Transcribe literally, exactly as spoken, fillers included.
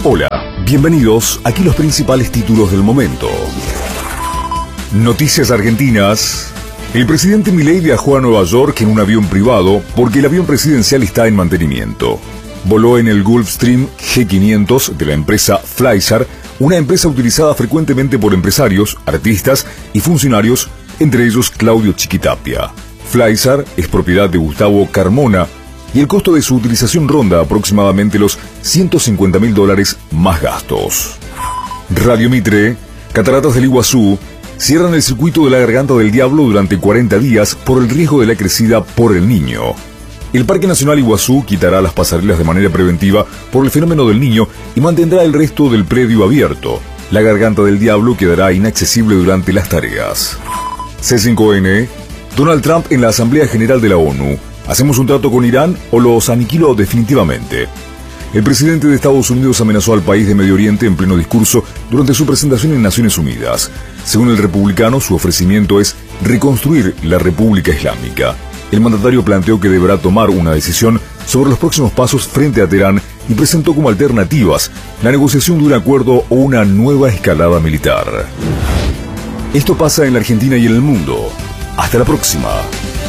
Hola, bienvenidos. Aquí los principales títulos del momento. Noticias argentinas. El presidente Milei viajó a Nueva York en un avión privado porque el avión presidencial está en mantenimiento. Voló en el Gulfstream G quinientos de la empresa Flysar, una empresa utilizada frecuentemente por empresarios, artistas y funcionarios, entre ellos Claudio Chiquitapia. Flysar es propiedad de Gustavo Carmona y el costo de su utilización ronda aproximadamente los ciento cincuenta mil dólares más gastos. Radio Mitre. Cataratas del Iguazú cierran el circuito de la Garganta del Diablo durante cuarenta días por el riesgo de la crecida por el Niño. El Parque Nacional Iguazú quitará las pasarelas de manera preventiva por el fenómeno del Niño y mantendrá el resto del predio abierto. La Garganta del Diablo quedará inaccesible durante las tareas. C cinco N. Donald Trump en la Asamblea General de la ONU. ¿Hacemos un trato con Irán o los aniquilo definitivamente? El presidente de Estados Unidos amenazó al país de Medio Oriente en pleno discurso durante su presentación en Naciones Unidas. Según el republicano, su ofrecimiento es reconstruir la República Islámica. El mandatario planteó que deberá tomar una decisión sobre los próximos pasos frente a Teherán y presentó como alternativas la negociación de un acuerdo o una nueva escalada militar. Esto pasa en la Argentina y en el mundo. Hasta la próxima.